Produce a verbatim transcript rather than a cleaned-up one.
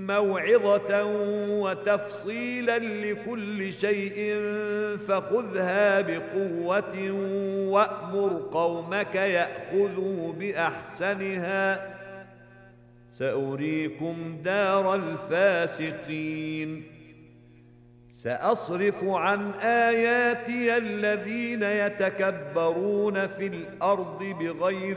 موعظة وتفصيلا لكل شيء فخذها بقوة وأمر قومك يأخذوا بأحسنها سأريكم دار الفاسقين. سأصرف عن آياتي الذين يتكبرون في الأرض بغير